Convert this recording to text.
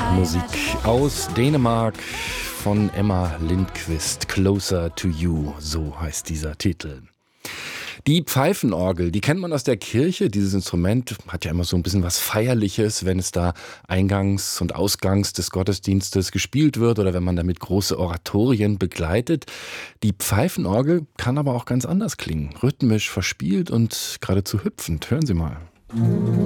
Musik aus Dänemark von Emma Lindqvist. Closer to You, so heißt dieser Titel. Die Pfeifenorgel, die kennt man aus der Kirche. Dieses Instrument hat ja immer so ein bisschen was Feierliches, wenn es da eingangs und ausgangs des Gottesdienstes gespielt wird oder wenn man damit große Oratorien begleitet. Die Pfeifenorgel kann aber auch ganz anders klingen. Rhythmisch, verspielt und geradezu hüpfend. Hören Sie mal.